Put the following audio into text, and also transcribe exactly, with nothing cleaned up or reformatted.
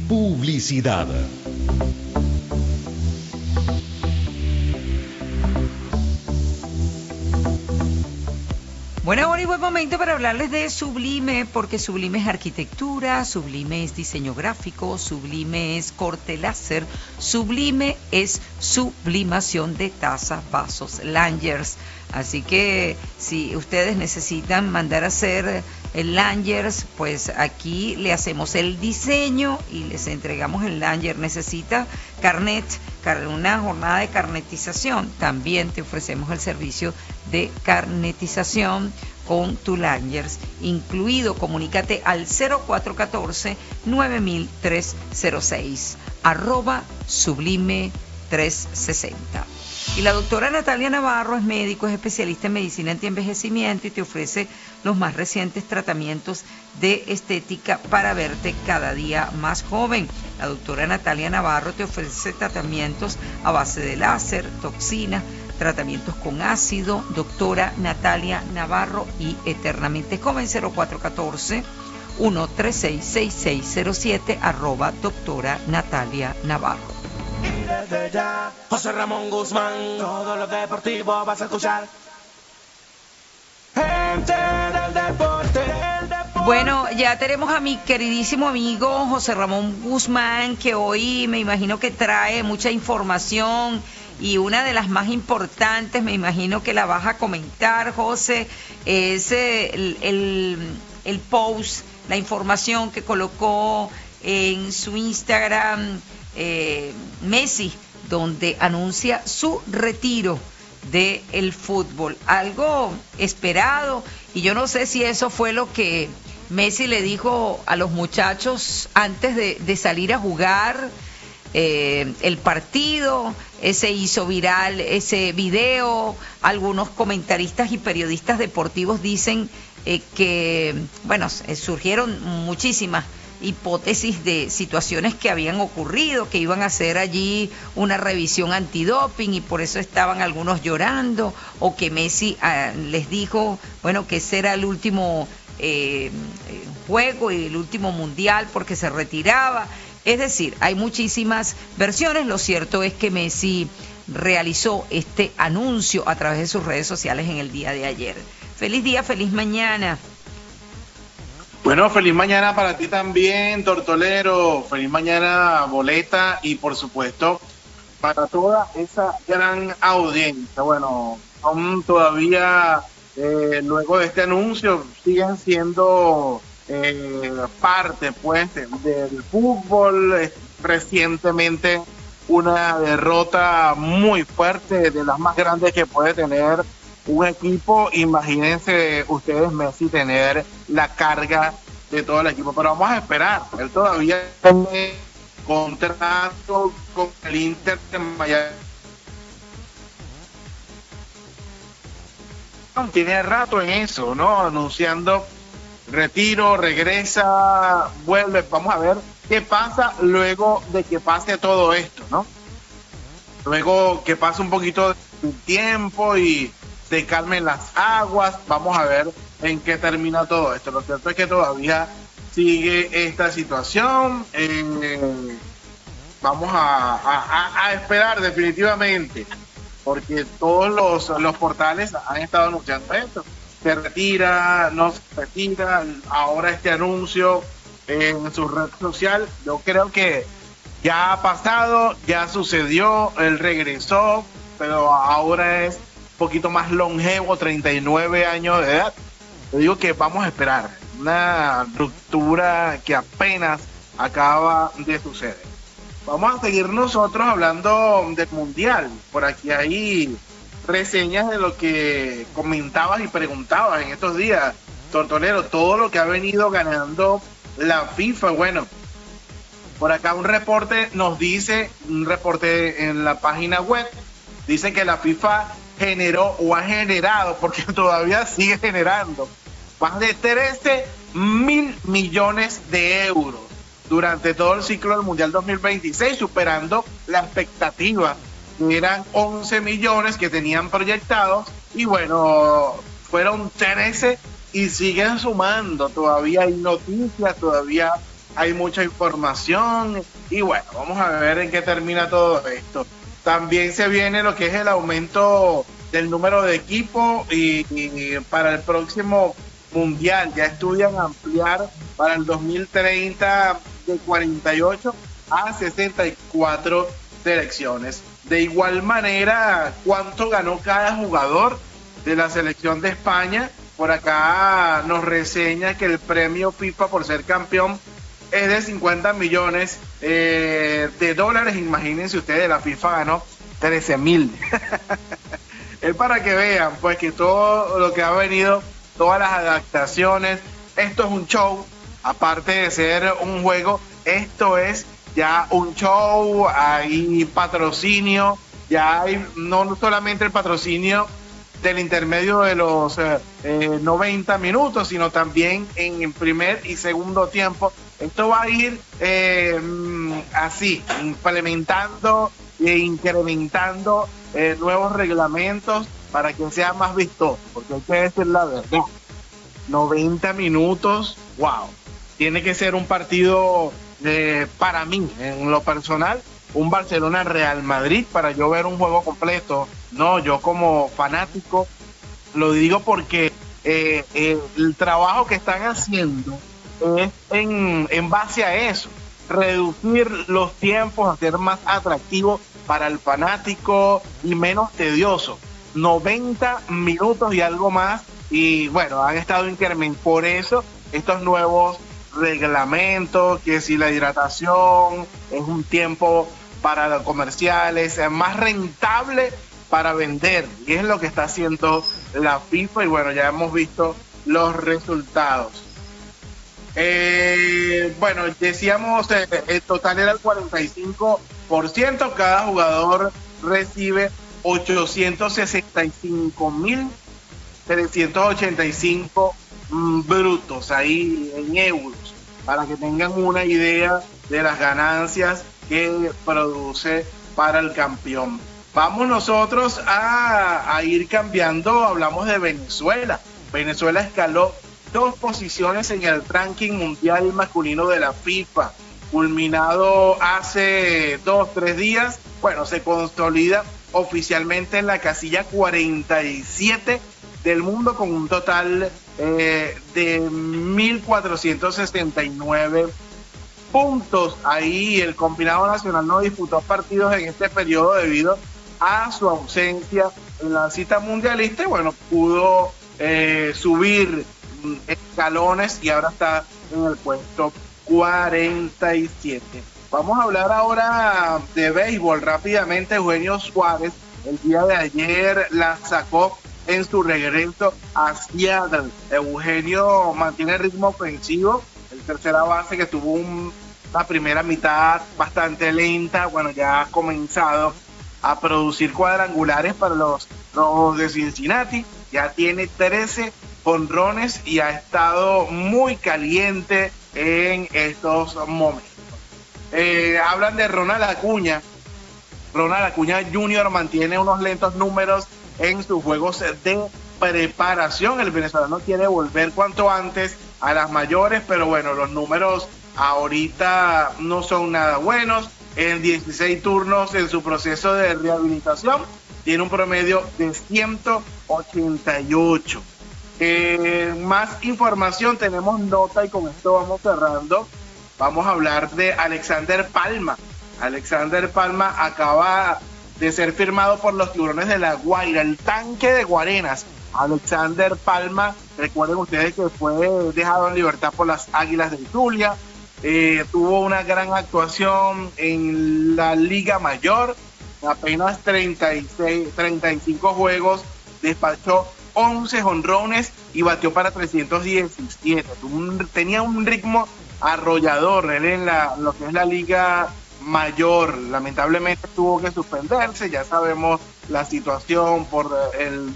Publicidad. Bueno, ahora y buen momento para hablarles de Sublime, porque Sublime es arquitectura, Sublime es diseño gráfico, Sublime es corte láser, Sublime es sublimación de tazas, vasos, lanyards. Así que si ustedes necesitan mandar a hacer el lanyards, pues aquí le hacemos el diseño y les entregamos el lanyard. Necesita carnet, una jornada de carnetización, también te ofrecemos el servicio de carnetización con tu lanyards incluido. Comunícate al cero cuatro uno cuatro, nueve mil tres cero seis, arroba sublime trescientos sesenta. Y la doctora Natalia Navarro es médico, es especialista en medicina antienvejecimiento y te ofrece los más recientes tratamientos de estética para verte cada día más joven. La doctora Natalia Navarro te ofrece tratamientos a base de láser, toxinas, tratamientos con ácido. Doctora Natalia Navarro y eternamente joven. Cero cuatro uno cuatro, uno tres seis, seis seis cero siete, arroba doctora Natalia Navarro. Y desde ya, José Ramón Guzmán, todo lo deportivo vas a escuchar. Gente del deporte, del deporte. Bueno, ya tenemos a mi queridísimo amigo José Ramón Guzmán, que hoy me imagino que trae mucha información y una de las más importantes, me imagino que la vas a comentar, José, es el, el, el post, la información que colocó en su Instagram Eh, Messi, donde anuncia su retiro del fútbol, algo esperado, y yo no sé si eso fue lo que Messi le dijo a los muchachos antes de, de salir a jugar eh, el partido. Se hizo viral ese video. Algunos comentaristas y periodistas deportivos dicen eh, que, bueno, surgieron muchísimas hipótesis de situaciones que habían ocurrido, que iban a hacer allí una revisión antidoping y por eso estaban algunos llorando, o que Messi ah, les dijo, bueno, que ese era el último eh, juego y el último mundial porque se retiraba. Es decir, hay muchísimas versiones. Lo cierto es que Messi realizó este anuncio a través de sus redes sociales en el día de ayer. Feliz día, feliz mañana. Bueno, feliz mañana para ti también, Tortolero. Feliz mañana, Boleta, y por supuesto para toda esa gran audiencia. Bueno, aún todavía, eh, luego de este anuncio, siguen siendo eh, parte, pues, del fútbol. Eh, recientemente una derrota muy fuerte, de las más grandes que puede tener un equipo. Imagínense ustedes, Messi, tener la carga de todo el equipo, pero vamos a esperar. Él todavía tiene contrato con el Inter de Miami. Tiene rato en eso, ¿no? Anunciando retiro, regresa, vuelve. Vamos a ver qué pasa luego de que pase todo esto, ¿no? Luego que pase un poquito de tiempo y se calmen las aguas, vamos a ver en qué termina todo esto. Lo cierto es que todavía sigue esta situación. Eh, vamos a, a, a esperar definitivamente, porque todos los, los portales han estado anunciando esto. Se retira, no se retira, ahora este anuncio en su red social. Yo creo que ya ha pasado, ya sucedió, él regresó, pero ahora es poquito más longevo, treinta y nueve años de edad. Yo digo que vamos a esperar una ruptura que apenas acaba de suceder. Vamos a seguir nosotros hablando del mundial. Por aquí hay reseñas de lo que comentabas y preguntabas en estos días, Tortolero, todo lo que ha venido ganando la FIFA. Bueno, por acá un reporte nos dice, un reporte en la página web, dice que la FIFA generó o ha generado, porque todavía sigue generando, más de trece mil millones de euros durante todo el ciclo del Mundial dos mil veintiséis, superando la expectativa, que eran once millones que tenían proyectados, y bueno, fueron trece y siguen sumando. Todavía hay noticias, todavía hay mucha información y bueno, vamos a ver en qué termina todo esto. También se viene lo que es el aumento del número de equipos y, y para el próximo mundial ya estudian ampliar para el dos mil treinta de cuarenta y ocho a sesenta y cuatro selecciones. De igual manera, ¿cuánto ganó cada jugador de la selección de España? Por acá nos reseña que el premio FIFA por ser campeón es de cincuenta millones eh, de dólares. Imagínense ustedes, la FIFA ganó trece mil. Es para que vean, pues, que todo lo que ha venido, todas las adaptaciones, esto es un show, aparte de ser un juego, esto es ya un show, hay patrocinio, ya hay no solamente el patrocinio del intermedio de los eh, eh, noventa minutos, sino también en, en primer y segundo tiempo. Esto va a ir eh, así, implementando e incrementando eh, nuevos reglamentos para que sea más vistoso, porque hay que decir la verdad, noventa minutos, wow, tiene que ser un partido eh, para mí, en lo personal, un Barcelona-Real Madrid para yo ver un juego completo. No, yo como fanático lo digo porque eh, eh, el trabajo que están haciendo es en, en base a eso, reducir los tiempos, hacer más atractivo para el fanático y menos tedioso. noventa minutos y algo más, y bueno, han estado incrementando por eso estos nuevos reglamentos, que si la hidratación es un tiempo para los comerciales, es más rentable para vender, y es lo que está haciendo la FIFA, y bueno, ya hemos visto los resultados. Eh, bueno, decíamos, eh, el total era el cuarenta y cinco por ciento, cada jugador recibe ochocientos sesenta y cinco mil trescientos ochenta y cinco mm, brutos ahí en euros, para que tengan una idea de las ganancias que produce para el campeón. Vamos nosotros a, a ir cambiando, hablamos de Venezuela. Venezuela escaló dos posiciones en el ranking mundial masculino de la FIFA, culminado hace dos, tres días. Bueno, se consolida oficialmente en la casilla cuarenta y siete del mundo con un total eh, de mil cuatrocientos sesenta y nueve puntos. Ahí el combinado nacional no disputó partidos en este periodo debido a su ausencia en la cita mundialista y bueno, pudo eh, subir escalones y ahora está en el puesto cuarenta y siete. Vamos a hablar ahora de béisbol rápidamente. Eugenio Suárez el día de ayer la sacó en su regreso a Seattle. Eugenio mantiene el ritmo ofensivo, el tercera base que tuvo un, una primera mitad bastante lenta, bueno, ya ha comenzado a producir cuadrangulares para los Rojos de Cincinnati, ya tiene trece jonrones y ha estado muy caliente en estos momentos. Eh, hablan de Ronald Acuña. Ronald Acuña junior mantiene unos lentos números en sus juegos de preparación. El venezolano quiere volver cuanto antes a las mayores, pero bueno, los números ahorita no son nada buenos. En dieciséis turnos en su proceso de rehabilitación tiene un promedio de ciento ochenta y ocho. Eh, más información, tenemos nota y con esto vamos cerrando. Vamos a hablar de Alexander Palma. Alexander Palma acaba de ser firmado por los Tiburones de La Guaira, el tanque de Guarenas. Alexander Palma, recuerden ustedes que fue dejado en libertad por las Águilas del Zulia. Eh, tuvo una gran actuación en la Liga Mayor, apenas treinta y seis, treinta y cinco juegos, despachó once jonrones y batió para trescientos diecisiete. Un, tenía un ritmo arrollador él en la, lo que es la Liga Mayor. Lamentablemente tuvo que suspenderse, ya sabemos la situación por el